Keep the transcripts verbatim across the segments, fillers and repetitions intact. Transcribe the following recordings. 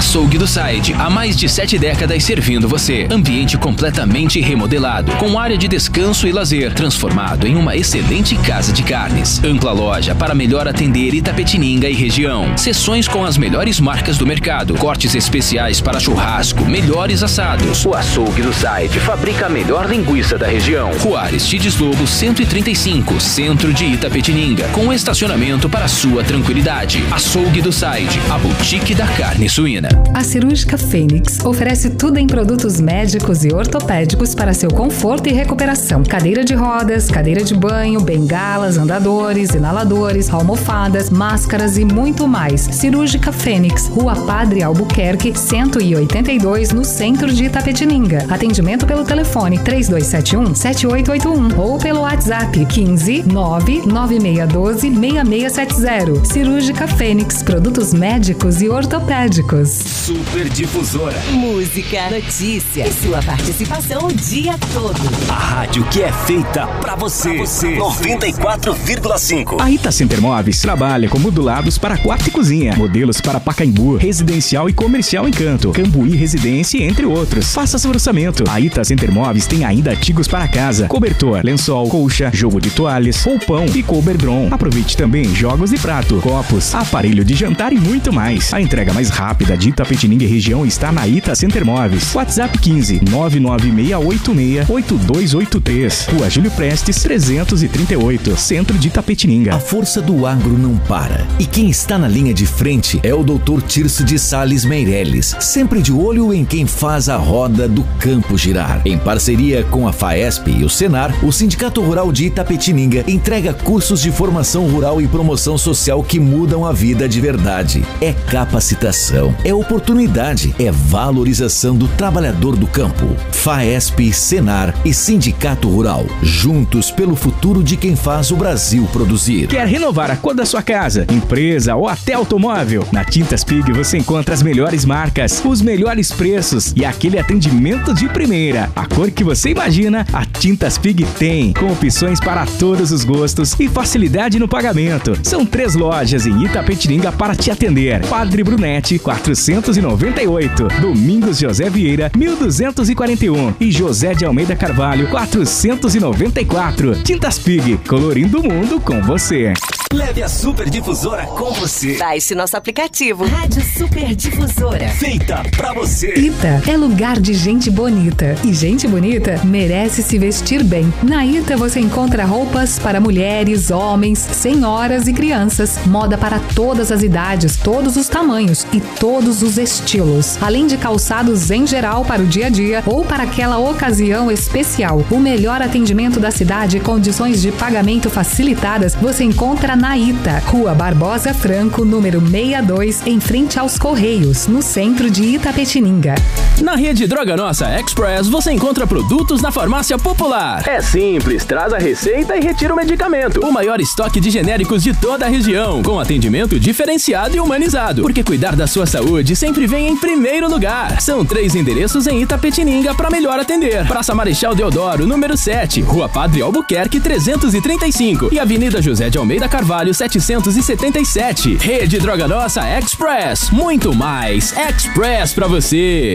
Açougue do Side, há mais de sete décadas servindo você. Ambiente completamente remodelado, com área de descanso e lazer, transformado em uma excelente casa de carnes. Ampla loja para melhor atender Itapetininga e região. Seções com as melhores marcas do mercado. Cortes especiais para churrasco, melhores assados. O Açougue do Side fabrica a melhor linguiça da região. Rua Aristides Lobo cento e trinta e cinco, centro de Itapetininga, com estacionamento para sua tranquilidade. Açougue do Side, a boutique da carne suína. A Cirúrgica Fênix oferece tudo em produtos médicos e ortopédicos para seu conforto e recuperação. Cadeira de rodas, cadeira de banho, bengalas, andadores, inaladores, almofadas, máscaras e muito mais. Cirúrgica Fênix, Rua Padre Albuquerque, cento e oitenta e dois, no centro de Itapetininga. Atendimento pelo telefone três dois sete um, sete oito oito um ou pelo WhatsApp quinze, nove nove seis um dois, seis seis sete zero. Cirúrgica Fênix, produtos médicos e ortopédicos. Super Difusora. Música, notícia e sua participação o dia todo. A rádio que é feita pra você. Pra você. noventa e quatro vírgula cinco. A Ita Center Móveis trabalha com modulados para quarto e cozinha, modelos para Pacaembu, residencial e comercial Encanto, Cambuí Residência, entre outros. Faça seu orçamento. A Ita Center Móveis tem ainda artigos para casa, cobertor, lençol, colcha, jogo de toalhas, roupão e Coberdron. Aproveite também jogos de prato, copos, aparelho de jantar e muito mais. A entrega mais rápida de Itapetininga e região está na Ita Center Móveis. WhatsApp quinze, nove nove seis oito seis, oito dois oito três. Rua Júlio Prestes trezentos e trinta e oito, centro de Itapetininga. A força do agro não para. E quem está na linha de frente é o doutor Tirso de Sales Meirelles, sempre de olho em quem faz a roda do campo girar. Em parceria com a FAESP e o Senar, o Sindicato Rural de Itapetininga entrega cursos de formação rural e promoção social que mudam a vida de verdade. É capacitação, é oportunidade, é valorização do trabalhador do campo. FAESP, Senar e Sindicato Rural, juntos pelo futuro de quem faz o Brasil produzir. Quer renovar a cor da sua casa, empresa ou até automóvel? Na Tintas Pig você encontra as melhores marcas, os melhores preços e aquele atendimento de primeira. A cor que você imagina, a Tintas Pig tem, com opções para todos os gostos e facilidade no pagamento. São três lojas em Itapetininga para te atender. Padre Brunete, quatrocentos e noventa e oito. Domingos José Vieira, mil duzentos e quarenta e um. E José de Almeida Carvalho, quatrocentos e noventa e quatro. Tintas Pig, colorindo o mundo com você. Leve a Super Difusora com você. Baixe nosso aplicativo Rádio Super Difusora. Feita pra você. Ita é lugar de gente bonita. E gente bonita merece se vestir bem. Na Ita você encontra roupas para mulheres, homens, senhoras e crianças. Moda para todas as idades, todos os tamanhos e todos os estilos. Além de calçados em geral para o dia a dia ou para aquela ocasião especial. O melhor atendimento da cidade e condições de pagamento facilitadas você encontra na Ita, Rua Barbosa Franco, número sessenta e dois, em frente aos Correios, no centro de Itapetininga. Na rede Droga Nossa Express você encontra produtos na farmácia popular. É simples, traz a receita e retira o medicamento. O maior estoque de genéricos de toda a região, com atendimento diferenciado e humanizado. Porque cuidar da sua saúde sempre vem em primeiro lugar. São três endereços em Itapetininga para melhor atender. Praça Marechal Deodoro, número sete, Rua Padre Albuquerque trezentos e trinta e cinco e Avenida José de Almeida Carvalho setecentos e setenta e sete. Rede Droga Nossa Express, muito mais Express pra você.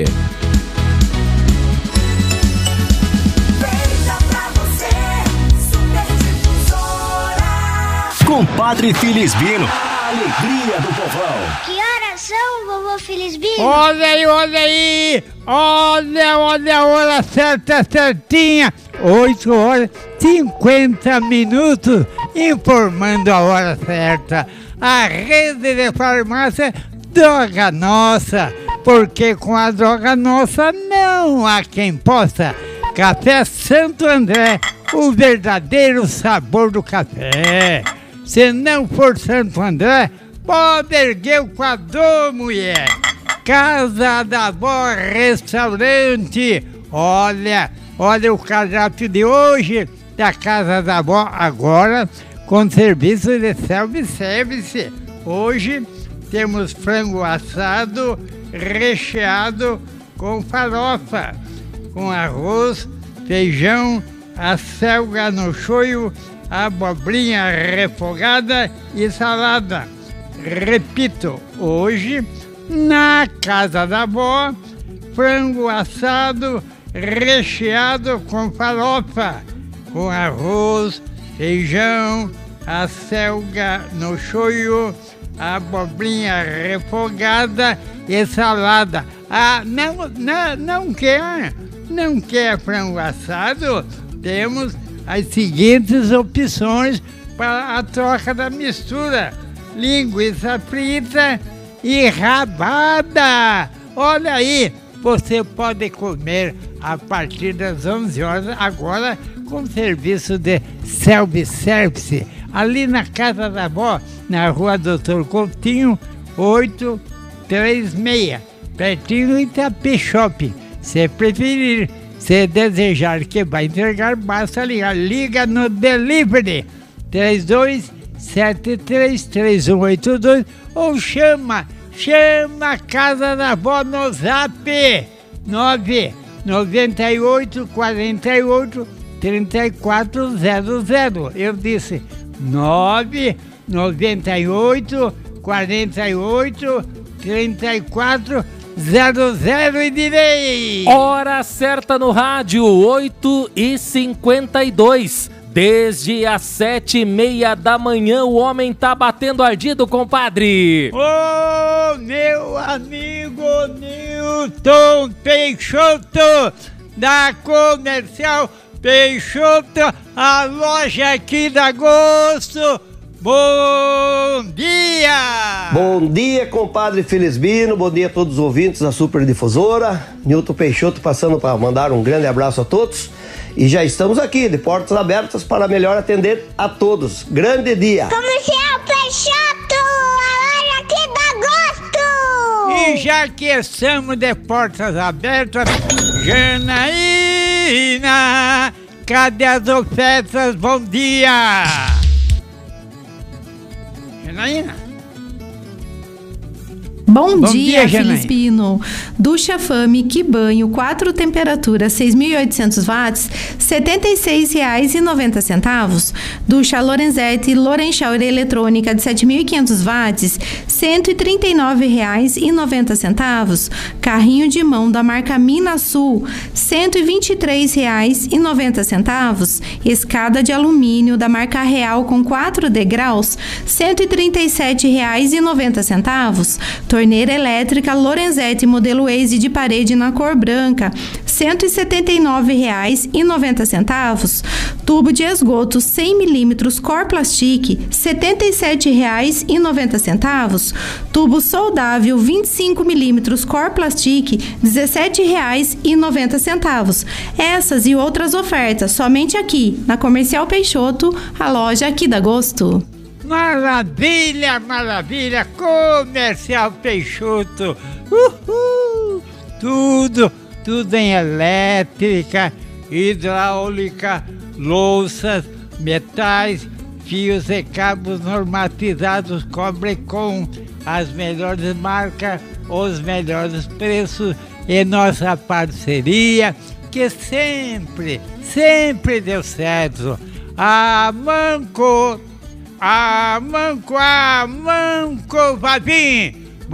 Compadre Felisbino, a alegria do povão. Que horas são, vovô Felisbino? Olha aí, olha aí! Olha, olha a hora certa, certinha! oito horas e cinquenta minutos, informando a hora certa. A rede de farmácia Droga Nossa, porque com a Droga Nossa não há quem possa. Café Santo André, o verdadeiro sabor do café. Se não for Santo André, pode erguer o quadrô, mulher. Casa da Vó Restaurante. Olha, olha o cardápio de hoje da Casa da Vó, agora com serviço de self-service. Hoje temos frango assado recheado com farofa, com arroz, feijão, acelga no shoyu, abobrinha refogada e salada. Repito, hoje Na casa da avó, frango assado recheado com farofa, com arroz, feijão, a selga no shoyu, a abobrinha refogada e salada. Ah, não, não, não quer, não quer frango assado? Temos as seguintes opções para a troca da mistura: linguiça frita e rabada. Olha aí, você pode comer a partir das onze horas agora com serviço de self-service ali na casa da avó, na rua Doutor Coutinho, oitocentos e trinta e seis, pertinho do Itapi Shopping. Se preferir, se desejar que vai entregar, basta ligar. Liga no delivery três dois sete três três um oito dois ou chama, chama a casa da avó no zap nove nove oito quatro oito três quatro zero zero. Eu disse nove nove oito quatro oito três quatro zero zero e direi. Hora certa no rádio, oito e cinquenta e dois. Desde as sete e meia da manhã o homem tá batendo ardido, compadre. Ô, oh, meu amigo Nilton Peixoto, da Comercial Peixoto, a loja aqui da Gosto. Bom dia! Bom dia, compadre Felisbino, bom dia a todos os ouvintes da Super Difusora. Nilton Peixoto passando para mandar um grande abraço a todos. E já estamos aqui, de portas abertas, para melhor atender a todos. Grande dia! Comercial Peixoto, a loja aqui da Gosto! E já que estamos de portas abertas, Janaína, cadê as ofertas? Bom dia! Janaína? Bom, Bom dia, dia Felisbino. Ducha Fame, que banho, quatro temperaturas, seis mil e oitocentos watts, setenta e seis reais e noventa centavos. Ducha Lorenzetti, Loren Shower eletrônica de sete mil e quinhentos watts, cento e trinta e nove reais e noventa centavos. Carrinho de mão da marca Minasul, cento e vinte e três reais e noventa centavos. Escada de alumínio da marca Real com quatro degraus, cento e trinta e sete reais e noventa centavos. Torneira elétrica Lorenzetti modelo Waze de parede na cor branca, cento e setenta e nove reais e noventa centavos. Tubo de esgoto cem milímetros Cor Plastic, setenta e sete reais e noventa centavos. Tubo soldável vinte e cinco milímetros Cor Plastic, dezessete reais e noventa centavos. Essas e outras ofertas somente aqui na Comercial Peixoto, a loja aqui da Gosto. Maravilha, maravilha, Comercial Peixoto. Uhul! Tudo, tudo em elétrica, hidráulica, louças, metais, fios e cabos normatizados, cobre com as melhores marcas, os melhores preços e nossa parceria, que sempre, sempre deu certo. A Manco... A Manco, a Manco Vavim,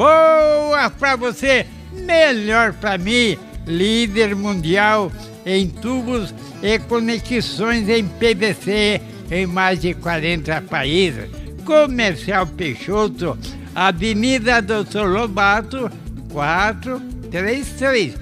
boa pra você, melhor pra mim, líder mundial em tubos e conexões em P V C em mais de quarenta países. Comercial Peixoto, Avenida Doutor Lobato, quatrocentos e trinta e três.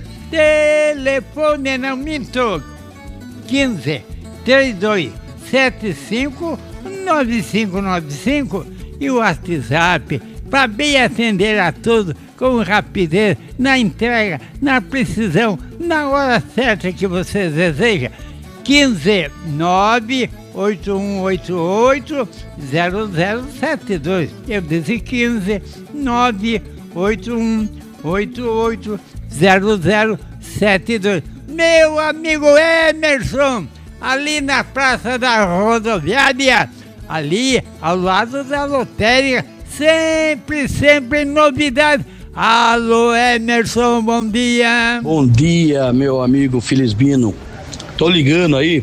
Telefone não minto, quinze, trinta e dois, setenta e cinco, nove cinco nove cinco e o WhatsApp para bem atender a todos com rapidez, na entrega, na precisão, na hora certa que você deseja. quinze, nove oito um oito oito, zero zero sete dois. Eu disse quinze, nove oito um oito oito, zero zero sete dois. Meu amigo Emerson, ali na Praça da Rodoviária, ali ao lado da lotérica, sempre, sempre novidade. Alô, Emerson, bom dia. Bom dia, meu amigo Felisbino. Tô ligando aí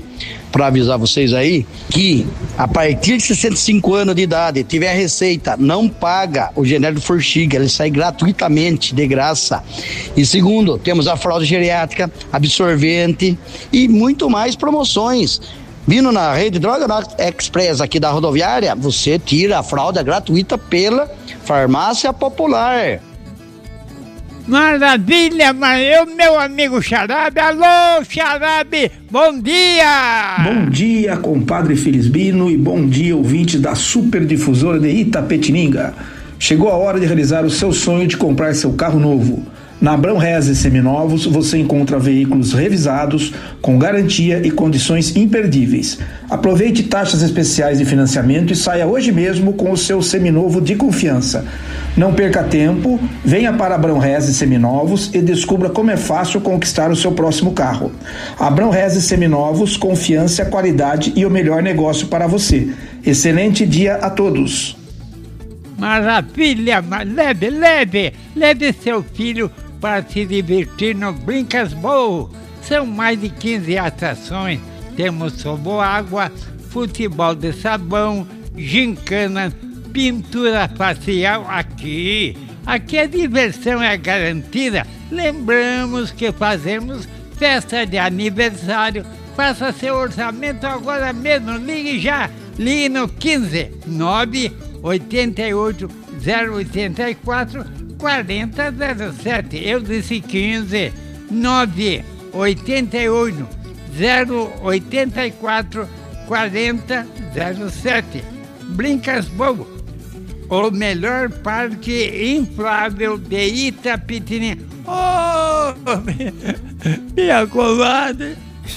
para avisar vocês aí que a partir de sessenta e cinco anos de idade, tiver receita, não paga o genérico Forxiga, ele sai gratuitamente, de graça. E segundo, temos a fralda geriátrica, absorvente e muito mais promoções. Vindo na rede Droga Express aqui da rodoviária, você tira a fralda gratuita pela Farmácia Popular. Maravilha, mas eu, meu amigo Xarabe, alô Xarabe, bom dia! Bom dia, compadre Felisbino, e bom dia, ouvintes da Super Difusora de Itapetininga. Chegou a hora de realizar o seu sonho de comprar seu carro novo. Na Abrão Reze Seminovos você encontra veículos revisados, com garantia e condições imperdíveis. Aproveite taxas especiais de financiamento e saia hoje mesmo com o seu seminovo de confiança. Não perca tempo, venha para Abrão Reze Seminovos e descubra como é fácil conquistar o seu próximo carro. Abrão Reze Seminovos, confiança, qualidade e o melhor negócio para você. Excelente dia a todos! Maravilha, mas leve, leve, leve seu filho para se divertir no Brincas Bowl. São mais de quinze atrações, temos toboágua, futebol de sabão, gincana, pintura facial aqui. Aqui a diversão é garantida. Lembramos que fazemos festa de aniversário. Faça seu orçamento agora mesmo, ligue já, ligue no quinze nove oitenta e oito zero oitenta e quatro quarenta zero sete. Eu disse quinze nove oitenta e oito zero oitenta e quatro quarenta zero sete. Brincas Bobo, o melhor parque inflável de Itapetininga. Oh, minha comadre,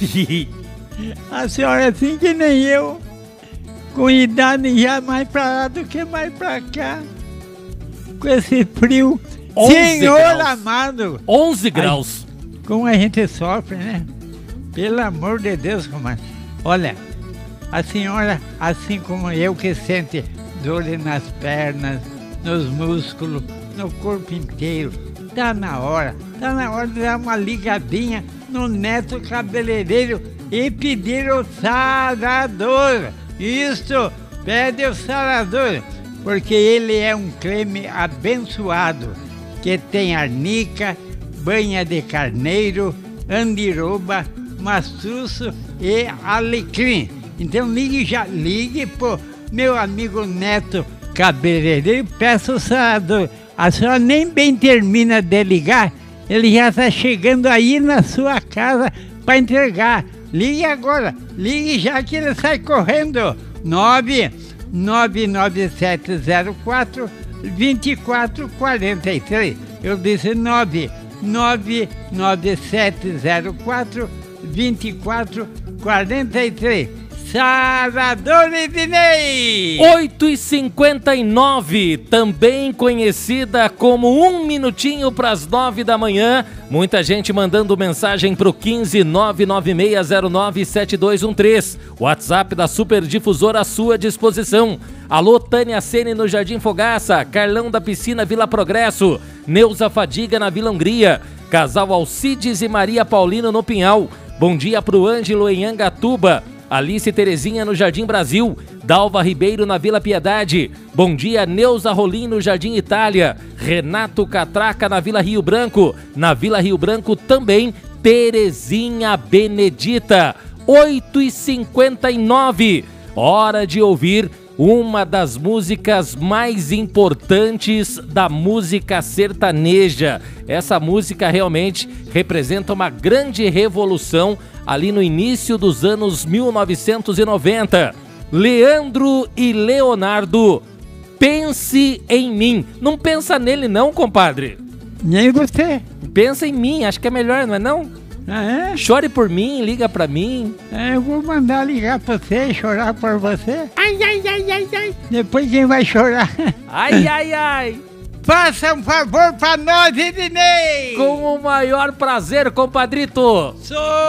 a senhora é assim que nem eu, com idade já mais pra lá do que mais pra cá, com esse frio. Senhor graus. amado, onze graus. Ai, como a gente sofre, né? Pelo amor de Deus, comadre. Olha, a senhora, assim como eu, que sente dor nas pernas, nos músculos, no corpo inteiro, tá na hora, tá na hora de dar uma ligadinha no Neto Cabeleireiro e pedir o sarador. Isso, pede o sarador, porque ele é um creme abençoado, que tem arnica, banha de carneiro, andiroba, maçuço e alecrim. Então ligue já, ligue pro meu amigo Neto Cabeleireiro e peça o sarador. A senhora nem bem termina de ligar, ele já está chegando aí na sua casa para entregar. Ligue agora, ligue já que ele sai correndo. nove nove nove sete zero quatro dois quatro quatro três. Eu disse nove nove nove sete zero quatro dois quatro quatro três. Sarador Ednei! oito e cinquenta e nove, também conhecida como um minutinho para as nove da manhã. Muita gente mandando mensagem pro quinze nove nove seis zero nove sete dois um três. WhatsApp da Super Difusora à sua disposição. Alô, Tânia Sene no Jardim Fogaça, Carlão da Piscina Vila Progresso, Neuza Fadiga na Vila Hungria, Casal Alcides e Maria Paulino no Pinhal. Bom dia pro Ângelo em Angatuba, Alice Terezinha no Jardim Brasil, Dalva Ribeiro na Vila Piedade. Bom dia, Neuza Rolim no Jardim Itália, Renato Catraca na Vila Rio Branco. Na Vila Rio Branco também, Terezinha Benedita. oito e cinquenta e nove, hora de ouvir uma das músicas mais importantes da música sertaneja. Essa música realmente representa uma grande revolução ali no início dos anos mil novecentos e noventa. Leandro e Leonardo, Pense em Mim. Não pensa nele não, compadre. Nem você. Pensa em mim, acho que é melhor, não é não? Ah, é? Chore por mim, liga pra mim. É, eu vou mandar ligar pra você e chorar por você. Ai, ai, ai, ai, ai. Depois quem vai chorar? Ai, ai, ai. Faça um favor pra nós, Ednei. Com o maior prazer, compadrito. Sou